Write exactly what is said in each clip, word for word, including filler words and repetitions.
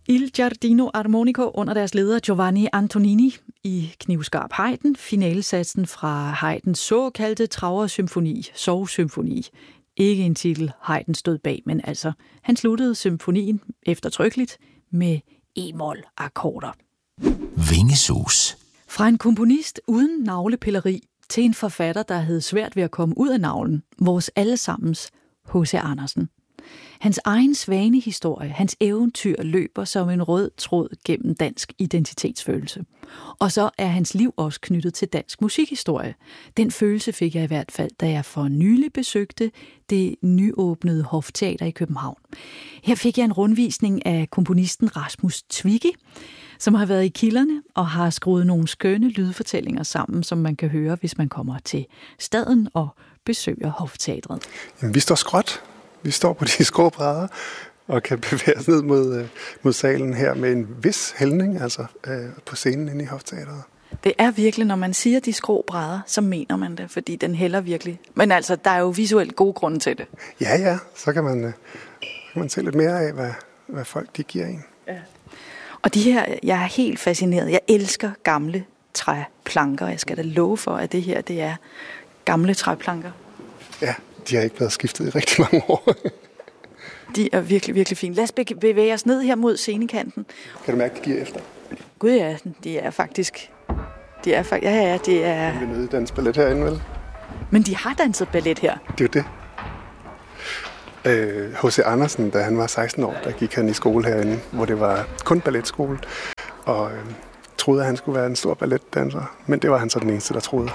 Il Giardino Armonico under deres leder Giovanni Antonini i knivskarp Haydn, finalesatsen fra Haydns såkaldte Trauer-symfoni, Sorgsymfoni. Ikke en titel, Haydn stod bag, men altså, han sluttede symfonien eftertrykkeligt med e-mol-akkorder. Vingesus. Fra en komponist uden navlepilleri til en forfatter, der havde svært ved at komme ud af navlen, vores allesammens H C. Andersen. Hans egen svanehistorie, hans eventyr løber som en rød tråd gennem dansk identitetsfølelse. Og så er hans liv også knyttet til dansk musikhistorie. Den følelse fik jeg i hvert fald, da jeg for nylig besøgte det nyåbnede Hofteater i København. Her fik jeg en rundvisning af komponisten Rasmus Twiggy, som har været i kilderne og har skruet nogle skønne lydfortællinger sammen, som man kan høre, hvis man kommer til staden og besøger Hofteatret. Jamen, vi står skråt. Vi står på de skrå brædder og kan bevæge os ned mod, mod salen her med en vis hældning, altså øh, på scenen inde i Hofteatret. Det er virkelig, når man siger de skrå brædder, så mener man det, fordi den hælder virkelig. Men altså, der er jo visuelt gode grunde til det. Ja, ja, så kan man, øh, kan man se lidt mere af, hvad, hvad folk de giver en. Ja. Og de her, jeg er helt fascineret. Jeg elsker gamle træplanker. Jeg skal da love for, at det her, det er gamle træplanker. Ja, de har ikke været skiftet i rigtig mange år. De er virkelig, virkelig fine. Lad os bevæge os ned her mod scenekanten. Kan du mærke, at de giver efter? Gud ja, de er faktisk... De er faktisk... Ja, ja, det er... Vi er nødt til danse ballet herinde, vel? Men de har danset ballet her. Det er jo det. H C. Andersen, da han var seksten år, der gik han i skole herinde, hvor det var kun balletskole. Og øh, troede, at han skulle være en stor balletdanser. Men det var han så den eneste, der troede.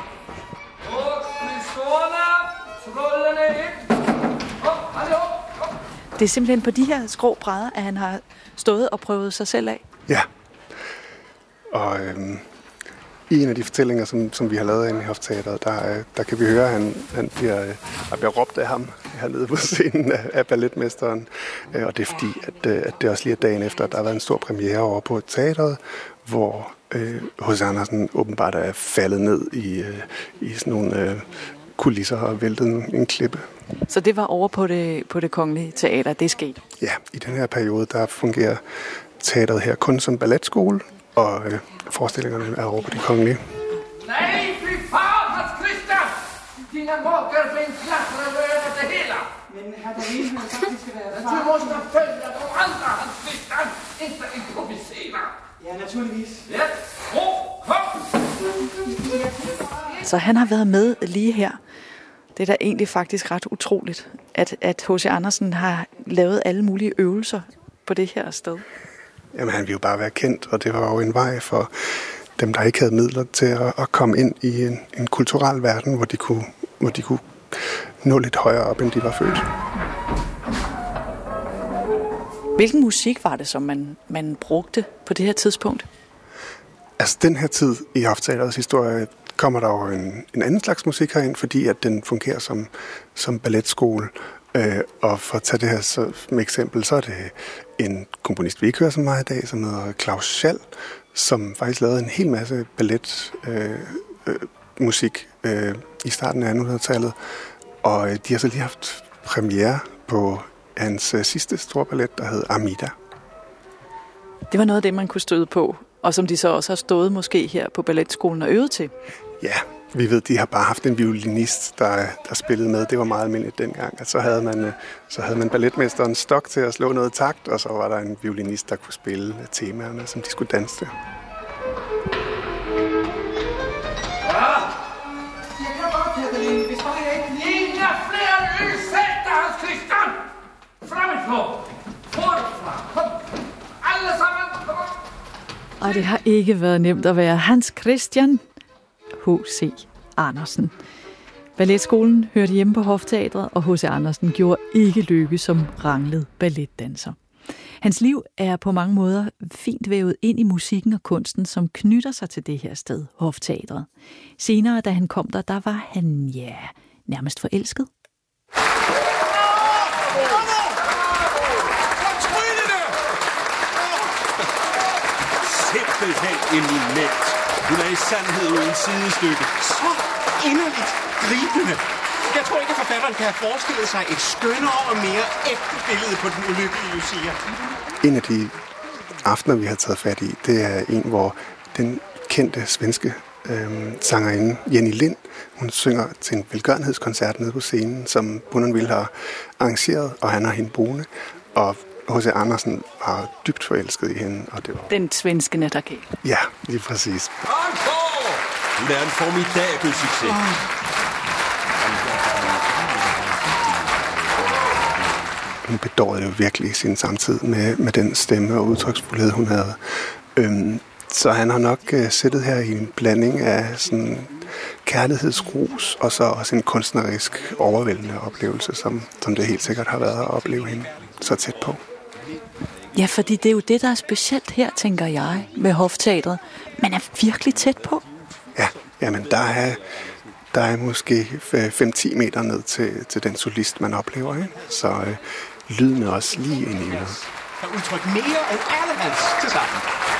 Det er simpelthen på de her skrå brædder, at han har stået og prøvet sig selv af. Ja. Og øhm, i en af de fortællinger, som, som vi har lavet inde i Hofteatret, der, der kan vi høre, at han, han bliver, der bliver råbt af ham hernede på scenen af, af balletmesteren. Og det er fordi, at, at det også lige er dagen efter, at der har været en stor premiere over på teatret, hvor øh, H C. Andersen åbenbart er faldet ned i, øh, i sådan nogle øh, kulisser og væltet en, en klippe. Så det var over på det, på det Kongelige Teater, det skete? Ja, i den her periode, der fungerer teatret her kun som balletskole, og øh, forestillingerne er over på det Kongelige. Nej, fy far, Hans Christian! Dina måker blev klatrade över det hela! Men herr Dahlin, han faktisk skal være far. Du måste följa de andra, Hans Christian! Inte improvisera! Ja, naturligvis. Ja, ro, kom! Så han har været med lige her. Det er da egentlig faktisk ret utroligt, at, at H C. Andersen har lavet alle mulige øvelser på det her sted. Jamen, han ville jo bare være kendt, og det var jo en vej for dem, der ikke havde midler til at, at komme ind i en, en kulturel verden, hvor de, kunne, hvor de kunne nå lidt højere op, end de var født. Hvilken musik var det, som man, man brugte på det her tidspunkt? Altså, den her tid i Hofteatrets historie kommer der jo en, en anden slags musik herind, fordi at den fungerer som, som balletskole. Øh, og for at tage det her så, som eksempel, så er det en komponist, vi ikke hører så meget i dag, som hedder Claus Schall, som faktisk lavede en hel masse balletmusik øh, øh, i starten af attenhundredetallet. Og øh, de har så lige haft premiere på hans øh, sidste store ballet, der hed Armida. Det var noget af det, man kunne støde på, og som de så også har stået måske her på balletskolen og øvet til. Ja, vi ved, de har bare haft en violinist, der, der spillede med. Det var meget almindeligt dengang. At så, havde man, så havde man balletmesteren stok til at slå noget takt, og så var der en violinist, der kunne spille temaerne, som de skulle danse til. Ja, jeg kan godt, Katalin. Hvis bare jeg ikke... Inga flere ølsætter, Hans Christian! Fremiflå! Forfra! Kom! Alle sammen! Kom! Og det har ikke været nemt at være Hans Christian H C. Andersen. Balletskolen hørte hjemme på Hofteatret, og H C. Andersen gjorde ikke lykke som ranglet balletdanser. Hans liv er på mange måder fint vævet ind i musikken og kunsten, som knytter sig til det her sted, Hofteatret. Senere, da han kom der, der var han, ja, nærmest forelsket. Simpelthen eminent. Hun er i sandhed uden sidestykke. Så inderligt gribende. Jeg tror ikke, at forfatteren kan have forestillet sig et skønnere og mere ægte billede på den ulykkelige Lucia. En af de aftener, vi har taget fat i, det er en, hvor den kendte svenske øh, sangerinde Jenny Lind, hun synger til en velgørenhedskoncert nede på scenen, som Bournonville har arrangeret, og han har hende boende. Og H C. Andersen var dybt forelsket i hende. Og det var... Den svenske nattergal. Ja, lige præcis. Encore! Hun er en formidabel succes. Oh. Hun bedårede jo virkelig sin samtid med, med den stemme og udtryksfuldhed, hun havde. Øhm, så han har nok øh, siddet her i en blanding af sådan kærlighedsrus og så også en kunstnerisk overvældende oplevelse, som, som det helt sikkert har været at opleve hende så tæt på. Ja, fordi det er jo det, der er specielt her, tænker jeg, med Hofteatret. Man er virkelig tæt på. Ja, jamen der er, der er måske fem til ti meter ned til, til den solist, man oplever. Ikke? Så øh, lyden er også lige ind i øret. Der udtryk mere end alle hans til sammen.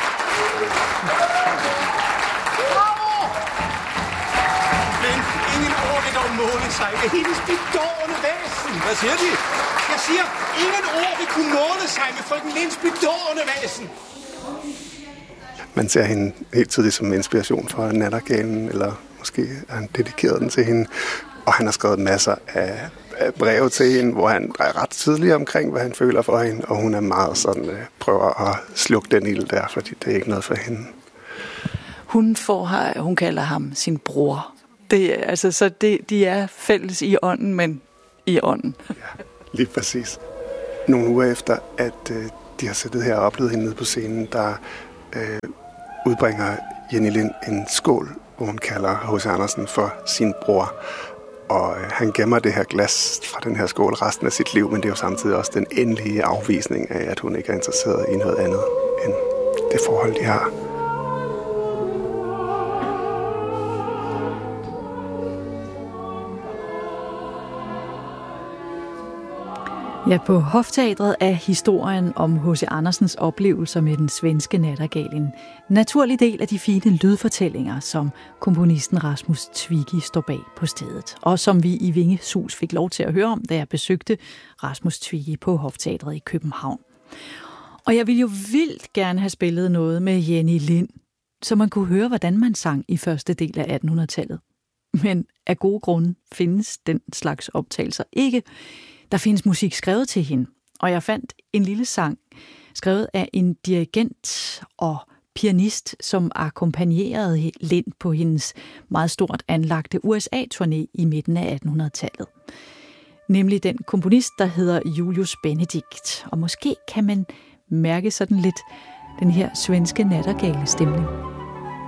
Men ingen ord vil dog måle sig med hendes bedårende væsen. Hvad siger de? Jeg siger, ingen ord vil kunne måle sig med frøken Linds bedårende væsen. Man ser hende helt tydeligt som inspiration for nattergalen, eller måske har han dedikeret den til hende. Og han har skrevet masser af, af breve til hende, hvor han er ret tydelig omkring, hvad han føler for hende. Og hun er meget sådan, øh, prøver at slukke den ild der, fordi det er ikke noget for hende. Hun, får, hun kalder ham sin bror. Det, altså, så det, de er fælles i ånden, men i ånden. Ja, lige præcis. Nogle uger efter, at øh, de har siddet her og oplevet hende nede på scenen, der øh, udbringer Jenny Lind en skål, hvor hun kalder H C. Andersen for sin bror. Og øh, han gemmer det her glas fra den her skål resten af sit liv, men det er jo samtidig også den endelige afvisning af, at hun ikke er interesseret i noget andet end det forhold, de har. Ja, på Hofteatret er historien om H C. Andersens oplevelser med den svenske nattergal en naturlig del af de fine lydfortællinger, som komponisten Rasmus Twiggy står bag på stedet, og som vi i Vingesus fik lov til at høre om, da jeg besøgte Rasmus Twiggy på Hofteatret i København. Og jeg ville jo vildt gerne have spillet noget med Jenny Lind, så man kunne høre, hvordan man sang i første del af attenhundredetallet. Men af gode grunde findes den slags optagelser ikke. Der findes musik skrevet til hende, og jeg fandt en lille sang, skrevet af en dirigent og pianist, som akkompagnerede Lind på hendes meget stort anlagte U S A-turné i midten af attenhundredetallet. Nemlig den komponist, der hedder Julius Benedikt. Og måske kan man mærke sådan lidt den her svenske nattergale stemning.